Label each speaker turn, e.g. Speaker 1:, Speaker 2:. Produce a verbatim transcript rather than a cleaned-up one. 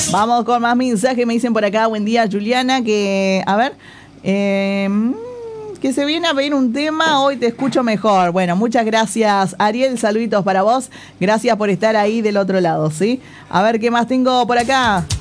Speaker 1: Vamos con más mensajes. Me dicen por acá, buen día, Juliana, que, a ver, eh, que se viene a pedir un tema, hoy te escucho mejor. Bueno, muchas gracias, Ariel, saluditos para vos. Gracias por estar ahí del otro lado, ¿sí? A ver, ¿qué más tengo por acá?